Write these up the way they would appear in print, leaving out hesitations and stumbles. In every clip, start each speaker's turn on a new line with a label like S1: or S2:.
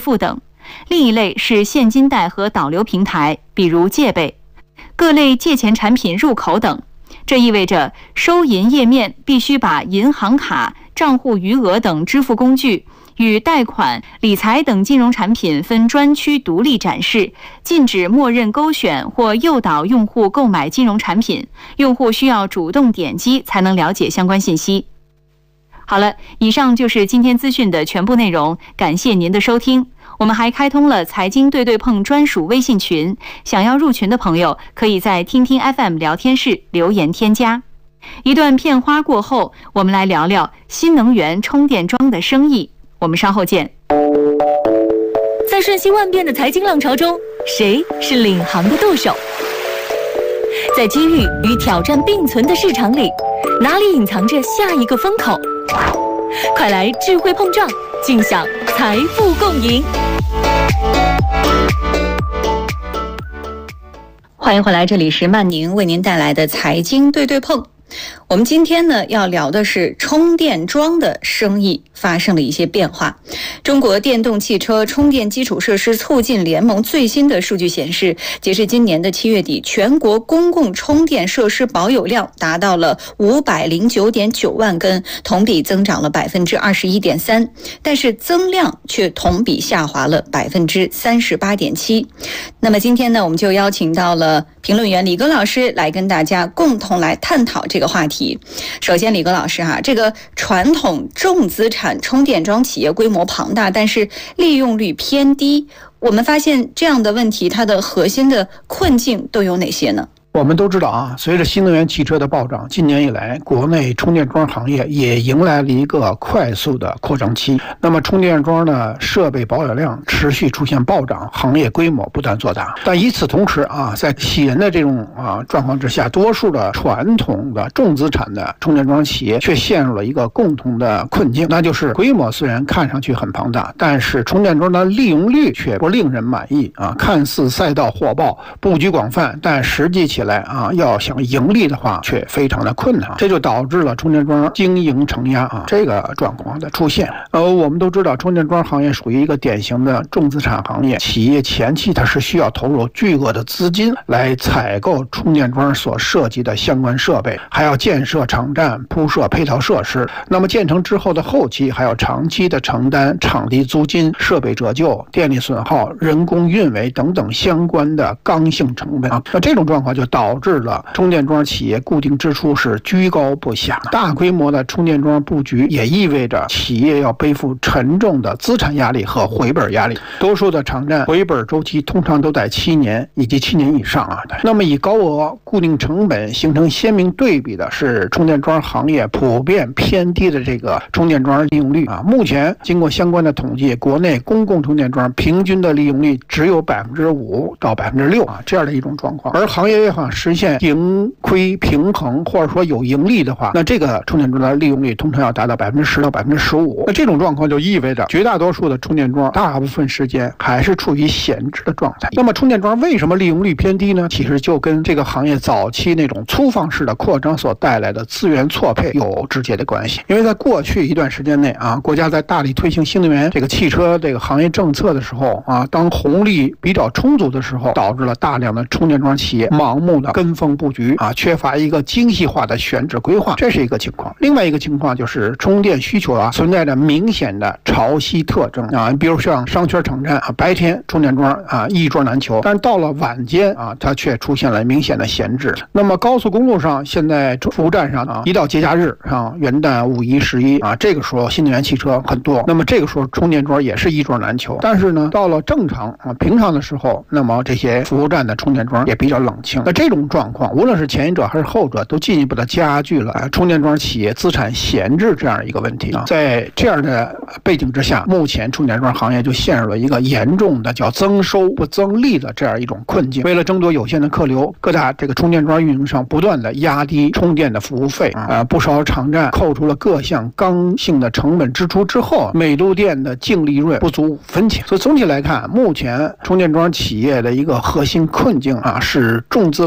S1: 付等。另一类是现金贷和导流平台，比如借呗、各类借钱产品入口等。这意味着收银页面必须把银行卡、账户余额等支付工具与贷款、理财等金融产品分专区独立展示，禁止默认勾选或诱导用户购买金融产品，用户需要主动点击才能了解相关信息。好了，以上就是今天资讯的全部内容，感谢您的收听。我们还开通了财经对对碰专属微信群，想要入群的朋友可以在听听 FM 聊天室留言添加。一段片花过后，我们来聊聊新能源充电桩的生意。我们稍后见。
S2: 在瞬息万变的财经浪潮中，谁是领航的舵手？在机遇与挑战并存的市场里，哪里隐藏着下一个风口？快来智慧碰撞，尽享财富共赢。
S1: 欢迎回来，这里是曼宁为您带来的财经对对碰。我们今天呢要聊的是充电桩的生意发生了一些变化。中国电动汽车充电基础设施促进联盟最新的数据显示，截至今年的7月底，全国公共充电设施保有量达到了509.9万根，同比增长了21.3%，但是增量却同比下滑了38.7%。那么今天呢，我们就邀请到了评论员李戈老师来跟大家共同来探讨这个话题。首先，李戈老师这个传统重资产充电桩企业规模庞大，但是利用率偏低，我们发现这样的问题，它的核心的困境都有哪些呢？
S3: 我们都知道随着新能源汽车的暴涨，今年以来国内充电桩行业也迎来了一个快速的扩张期。那么充电桩的设备保有量持续出现暴涨，行业规模不断做大。但与此同时在喜人的这种状况之下，多数的传统的重资产的充电桩企业却陷入了一个共同的困境，那就是规模虽然看上去很庞大，但是充电桩的利用率却不令人满意看似赛道火爆，布局广泛，但实际起来要想盈利的话却非常的困难，这就导致了充电桩经营承压这个状况的出现。我们都知道充电桩行业属于一个典型的重资产行业，企业前期它是需要投入巨额的资金来采购充电桩所涉及的相关设备，还要建设场站、铺设配套设施。那么建成之后的后期还要长期的承担场地租金、设备折旧、电力损耗、人工运维等等相关的刚性成本那这种状况就导致了充电桩企业固定支出是居高不下。大规模的充电桩布局也意味着企业要背负沉重的资产压力和回本压力。多数的场站回本周期通常都在7年以及7年以上那么以高额固定成本形成鲜明对比的是充电桩行业普遍偏低的这个充电桩利用率目前经过相关的统计，国内公共充电桩平均的利用率只有5%到6%这样的一种状况。而行业要实现盈亏平衡或者说有盈利的话，那这个充电桩的利用率通常要达到10%到15%。那这种状况就意味着绝大多数的充电桩大部分时间还是处于闲置的状态。那么充电桩为什么利用率偏低呢？其实就跟这个行业早期那种粗放式的扩张所带来的资源错配有直接的关系。因为在过去一段时间内国家在大力推行新能源这个汽车这个行业政策的时候当红利比较充足的时候，导致了大量的充电桩企业盲目的跟风布局缺乏一个精细化的选址规划，这是一个情况。另外一个情况就是充电需求存在着明显的潮汐特征比如像商圈场站白天充电桩一桌难求，但是到了晚间它却出现了明显的闲置。那么高速公路上现在服务站上一到节假日元旦、5一、11这个时候新能源汽车很多，那么这个时候充电桩也是一桌难求。但是呢，到了正常平常的时候，那么这些服务站的充电桩也比较冷清。那这种状况无论是前一者还是后者，都进一步的加剧了充电桩企业资产闲置这样一个问题在这样的背景之下，目前充电桩行业就陷入了一个严重的叫增收不增利的这样一种困境。为了争夺有限的客流，各大这个充电桩运营商不断的压低充电的服务费不少场站扣除了各项刚性的成本支出之后，每度电的净利润不足5分钱。所以总体来看，目前充电桩企业的一个核心困境是重资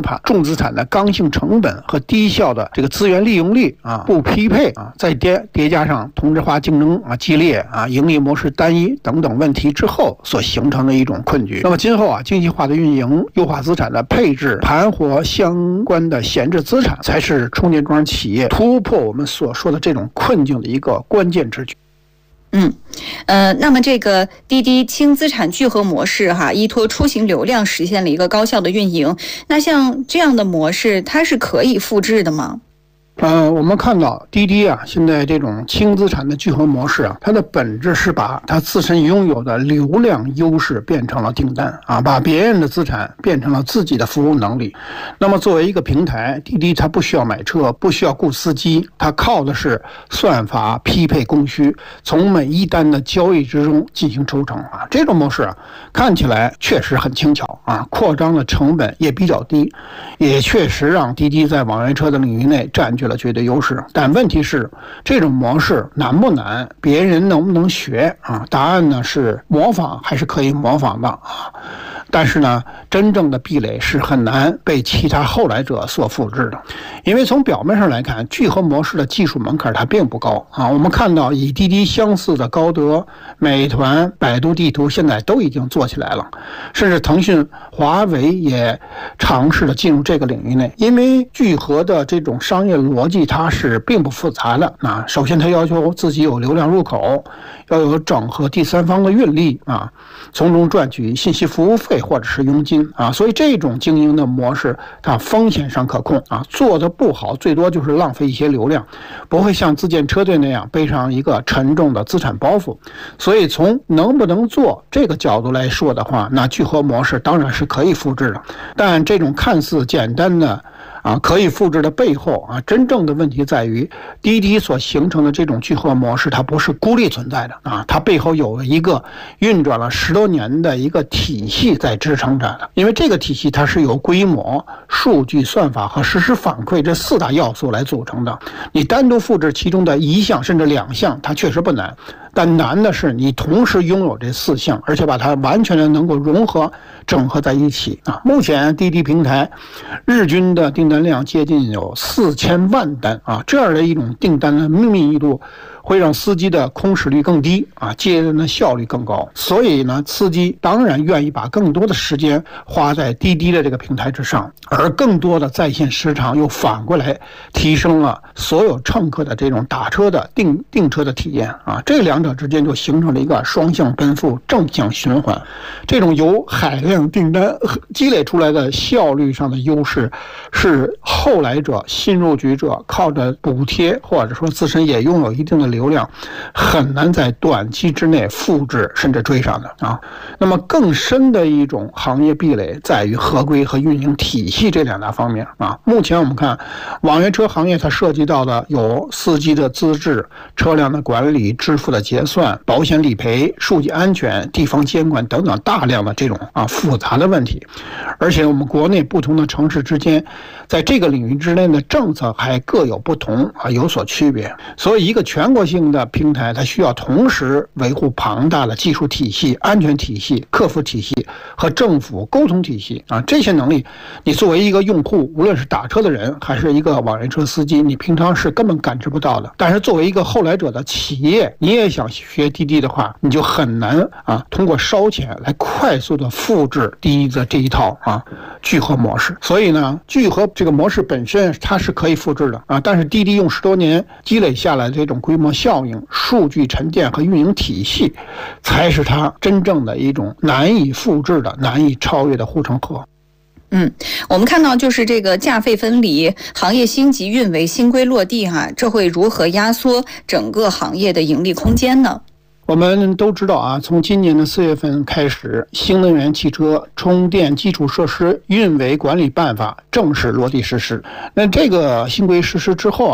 S3: 重资产的刚性成本和低效的这个资源利用率不匹配再叠加上同质化竞争激烈盈利模式单一等等问题之后所形成的一种困局。那么今后精细化的运营、优化资产的配置、盘活相关的闲置资产，才是充电桩企业突破我们所说的这种困境的一个关键之举。
S1: 那么这个滴滴轻资产聚合模式依托出行流量实现了一个高效的运营。那像这样的模式，它是可以复制的吗？
S3: 我们看到滴滴现在这种轻资产的聚合模式它的本质是把它自身拥有的流量优势变成了订单把别人的资产变成了自己的服务能力。那么作为一个平台，滴滴它不需要买车，不需要雇司机，它靠的是算法匹配供需，从每一单的交易之中进行抽成这种模式看起来确实很轻巧扩张的成本也比较低，也确实让滴滴在网约车的领域内占据了绝对优势。但问题是，这种模式难不难？别人能不能学答案呢是模仿还是可以模仿的但是呢，真正的壁垒是很难被其他后来者所复制的。因为从表面上来看，聚合模式的技术门槛它并不高我们看到以滴滴相似的高德、美团、百度地图现在都已经做起来了，甚至腾讯、华为也尝试了进入这个领域内。因为聚合的这种商业逻辑它是并不复杂的首先它要求自己有流量入口，要有整合第三方的运力从中赚取信息服务费或者是佣金所以这种经营的模式它风险上可控做得不好最多就是浪费一些流量，不会像自建车队那样背上一个沉重的资产包袱。所以从能不能做这个角度来说的话，那聚合模式当然是可以复制的。但这种看似简单的可以复制的背后真正的问题在于滴滴所形成的这种聚合模式它不是孤立存在的它背后有一个运转了10多年的一个体系在支撑着的。因为这个体系它是由规模、数据、算法和实时反馈这4大要素来组成的。你单独复制其中的1项甚至2项它确实不难，但难的是你同时拥有这4项，而且把它完全的能够融合整合在一起目前滴滴平台日均的订单量接近有4000万单这样的一种订单的密密度会让司机的空驶率更低接单的效率更高。所以呢，司机当然愿意把更多的时间花在滴滴的这个平台之上，而更多的在线时长又反过来提升了所有乘客的这种打车的订车的体验这两者之间就形成了一个双向奔赴、正向循环。这种由海量订单积累出来的效率上的优势，是后来者、新入局者靠着补贴或者说自身也拥有一定的流量很难在短期之内复制甚至追上的那么更深的一种行业壁垒在于合规和运营体系这2大方面目前我们看网约车行业它涉及到的有司机的资质、车辆的管理、支付的结算、保险理赔、数据安全、地方监管等等大量的这种复杂的问题。而且我们国内不同的城市之间在这个领域之内的政策还各有不同有所区别。所以一个全国性的平台它需要同时维护庞大的技术体系、安全体系、客服体系和政府沟通体系这些能力你作为一个用户，无论是打车的人还是一个网约车司机，你平常是根本感知不到的。但是作为一个后来者的企业，你也想学滴滴的话，你就很难通过烧钱来快速的复制滴滴的这一套聚合模式。所以呢，聚合这个模式本身它是可以复制的但是滴滴用10多年积累下来的这种规模效应、数据沉淀和运营体系，才是它真正的一种难以复制的、难以超越的护城河。
S1: 我们看到就是这个价费分离、行业星级运维新规落地这会如何压缩整个行业的盈利空间呢？
S3: 我们都知道从今年的4月份开始，新能源汽车充电基础设施运维管理办法正式落地实施。那这个新规实施之后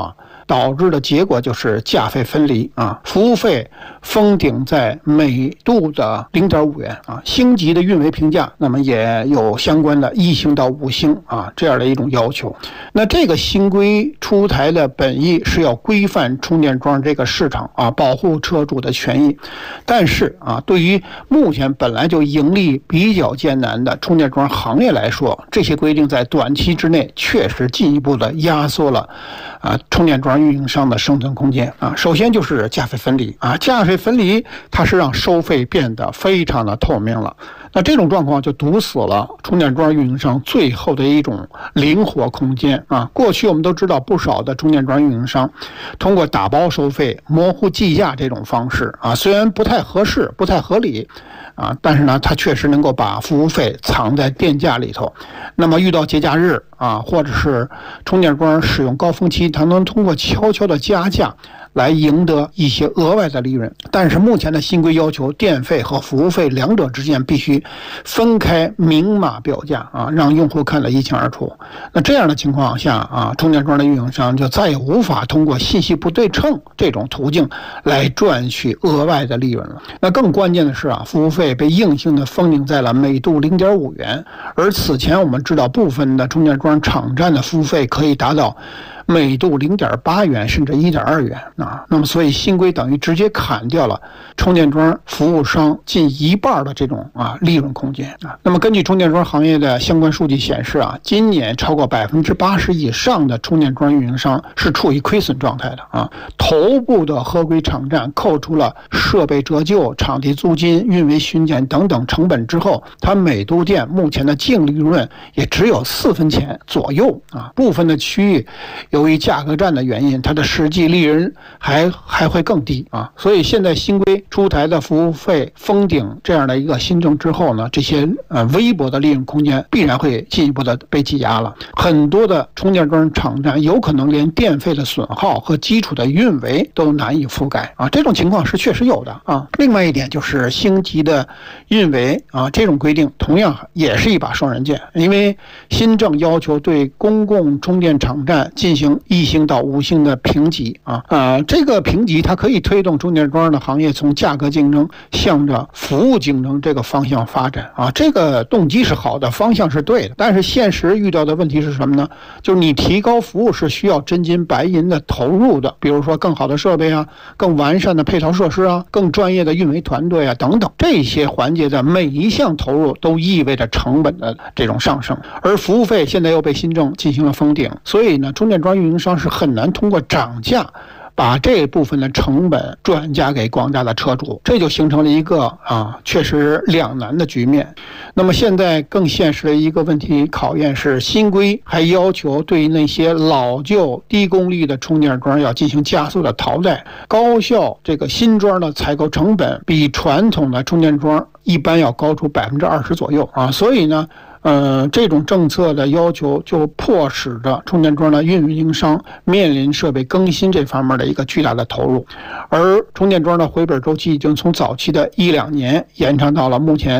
S3: 导致的结果就是价费分离啊，服务费封顶在每度的0.5元啊，星级的运维评价那么也有相关的1星到5星啊这样的一种要求。那这个新规出台的本意是要规范充电桩这个市场啊，保护车主的权益。但是啊，对于目前本来就盈利比较艰难的充电桩行业来说，这些规定在短期之内确实进一步的压缩了充电桩运营商的生存空间啊。首先就是价费分离啊，价费分离它是让收费变得非常的透明了。那这种状况就堵死了充电桩运营商最后的一种灵活空间啊。过去我们都知道，不少的充电桩运营商通过打包收费、模糊计价这种方式啊，虽然不太合适、不太合理啊，但是呢，它确实能够把服务费藏在电价里头。那么遇到节假日啊，或者是充电桩使用高峰期，它能通过悄悄的加价来赢得一些额外的利润。但是目前的新规要求，电费和服务费两者之间必须分开明码标价啊，让用户看得一清二楚。那这样的情况下啊，充电桩的运营商就再也无法通过信息不对称这种途径来赚取额外的利润了。那更关键的是啊，服务费被硬性的封顶在了每度0.5元，而此前我们知道部分的充电桩场站的服务费可以达到每度0.8元甚至1.2元啊，那么所以新规等于直接砍掉了充电桩服务商近一半的这种利润空间啊。那么根据充电桩行业的相关数据显示啊，今年超过80%以上的充电桩运营商是处于亏损状态的啊。头部的合规场站扣除了设备折旧、场地租金、运维巡检等等成本之后，它每度电目前的净利润也只有4分钱左右啊。部分的区域由于价格战的原因，它的实际利润还会更低啊。所以现在新规出台的服务费封顶这样的一个新政之后呢，这些微薄的利润空间必然会进一步的被挤压了。很多的充电桩场站有可能连电费的损耗和基础的运维都难以覆盖啊，这种情况是确实有的啊。另外一点就是星级的运维啊，这种规定同样也是一把双刃剑，因为新政要求对公共充电场站进行1星到5星的评级啊，这个评级它可以推动充电桩的行业从价格竞争向着服务竞争这个方向发展啊，这个动机是好的，方向是对的，但是现实遇到的问题是什么呢？就是你提高服务是需要真金白银的投入的，比如说更好的设备啊，更完善的配套设施啊，更专业的运维团队啊等等，这些环节的每一项投入都意味着成本的这种上升，而服务费现在又被新政进行了封顶，所以呢，充电桩运营商是很难通过涨价把这部分的成本转嫁给广大的车主，这就形成了一个确实两难的局面。那么现在更现实的一个问题考验是，新规还要求对那些老旧低功率的充电桩要进行加速的淘汰，高效这个新桩的采购成本比传统的充电桩一般要高出20%左右啊，所以呢这种政策的要求就迫使着充电桩的运营商面临设备更新这方面的一个巨大的投入，而充电桩的回本周期已经从早期的1-2年延长到了目前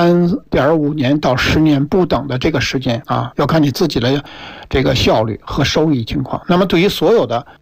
S3: 3.5年到10年不等的这个时间啊，要看你自己的这个效率和收益情况。那么对于所有的